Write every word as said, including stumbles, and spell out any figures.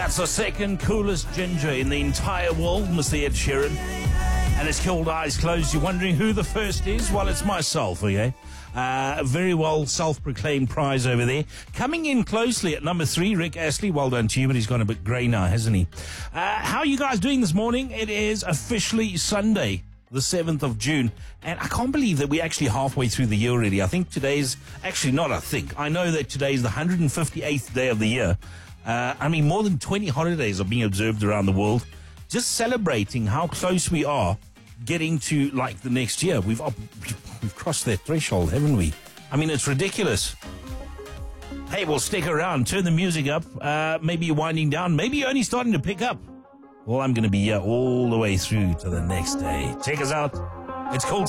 That's the second coolest ginger in the entire world, Mister Ed Sheeran. And it's called Eyes Closed. You're wondering who the first is? Well, it's myself, okay? Uh, a very well self-proclaimed prize over there. Coming in closely at number three, Rick Astley. Well done to you, but he's gone a bit grey now, hasn't he? Uh, how are you guys doing this morning? It is officially Sunday, the seventh of June. And I can't believe that we're actually halfway through the year already. I think today's, actually not I think, I know that today is the one hundred fifty-eighth day of the year. Uh, I mean, more than twenty holidays are being observed around the world. Just celebrating how close we are getting to, like, the next year. We've up, we've crossed that threshold, haven't we? I mean, it's ridiculous. Hey, well, stick around. Turn the music up. Uh, maybe you're winding down. Maybe you're only starting to pick up. Well, I'm going to be here all the way through to the next day. Check us out. It's called